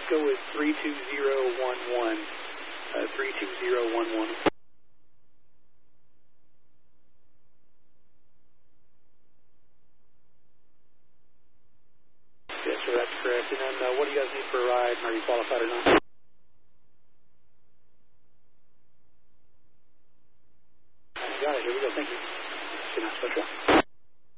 go with 32011. 32011. Yes, sir, that's correct. And then what do you guys need for a ride? Are you qualified or not? Got it. Here we go. Thank you. Good night, Special.